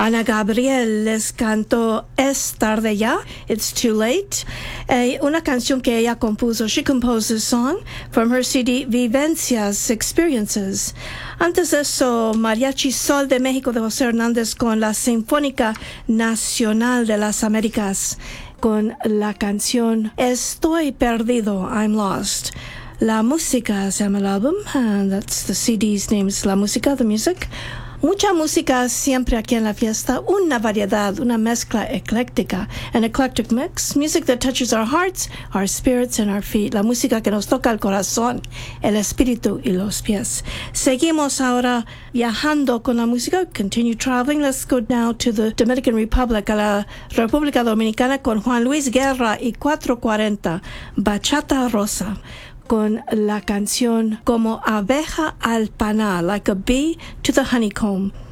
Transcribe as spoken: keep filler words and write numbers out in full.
Ana Gabriel les cantó Es tarde ya, It's Too Late, eh, una canción que ella compuso. She composed a song from her C D Vivencias, Experiences. Antes de eso, Mariachi Sol de México de José Hernández con la Sinfónica Nacional de las Américas, con la canción Estoy Perdido, I'm Lost. La Música se llama el álbum, and that's the C D's name is La Música, the music. Mucha música siempre aquí en la fiesta, una variedad, una mezcla ecléctica, an eclectic mix, music that touches our hearts, our spirits and our feet, la música que nos toca el corazón, el espíritu y los pies. Seguimos ahora viajando con la música, continue traveling. Let's go now to the Dominican Republic, a la República Dominicana, con Juan Luis Guerra y cuatro cuarenta, Bachata Rosa, con la canción Como abeja al panal, like a bee to the honeycomb.